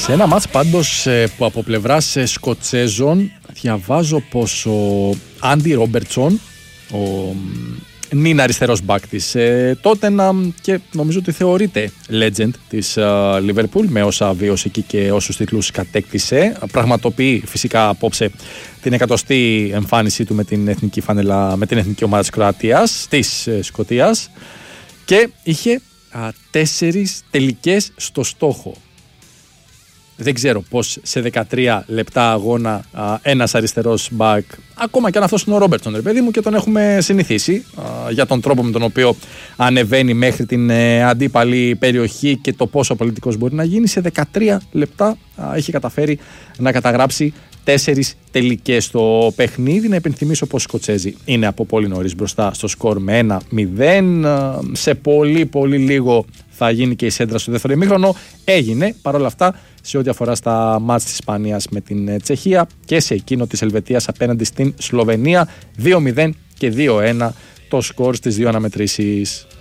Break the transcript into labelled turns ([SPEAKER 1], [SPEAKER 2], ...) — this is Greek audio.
[SPEAKER 1] Σε ένα μάτς πάντως που από πλευράς Σκοτσέζων διαβάζω πως ο Άντι Ρόμπερτσον, ο νυν αριστερός μπακ της Τότεναμ και νομίζω ότι θεωρείται legend της Liverpool με όσα βίωσε εκεί και όσους τίτλους κατέκτησε, πραγματοποιεί φυσικά απόψε την 100η εμφάνισή του με την εθνική φανελά, με την εθνική ομάδα της Κροατίας, της Σκωτίας, και είχε 4 τελικές στο στόχο. Δεν ξέρω πώς σε 13 λεπτά αγώνα ένας αριστερός μπακ, ακόμα και αν αυτός είναι ο Ρόμπερτσον, ρε παιδί μου, και τον έχουμε συνηθίσει για τον τρόπο με τον οποίο ανεβαίνει μέχρι την αντίπαλη περιοχή και το πόσο πολιτικός μπορεί να γίνει, σε 13 λεπτά έχει καταφέρει να καταγράψει 4 τελικές στο παιχνίδι. Να υπενθυμίσω πως οι Σκοτσέζοι είναι από πολύ νωρίς μπροστά στο σκορ με 1-0. Σε πολύ πολύ λίγο θα γίνει και η σέντρα στο δεύτερο ημίχρονο. Έγινε παρόλα αυτά σε ό,τι αφορά στα μάτς της Ισπανίας με την Τσεχία και σε εκείνο της Ελβετίας απέναντι στην Σλοβενία. 2-0 και 2-1 το σκορ στις δύο αναμετρήσεις.